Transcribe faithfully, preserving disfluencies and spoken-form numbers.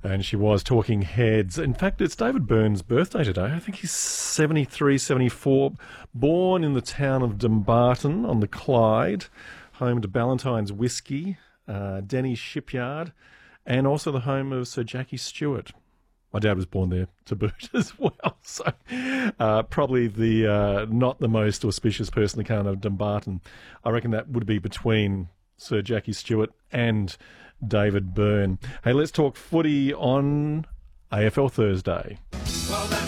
And she was talking heads. In fact, it's David Byrne's birthday today. I think he's seventy-three, seventy-four. Born in the town of Dumbarton on the Clyde, home to Ballantyne's Whiskey, uh, Denny's Shipyard, and also the home of Sir Jackie Stewart. My dad was born there to boot as well, so uh, probably the uh, not the most auspicious person to come out of Dumbarton. I reckon that would be between Sir Jackie Stewart and David Byrne. Hey, let's talk footy on A F L Thursday.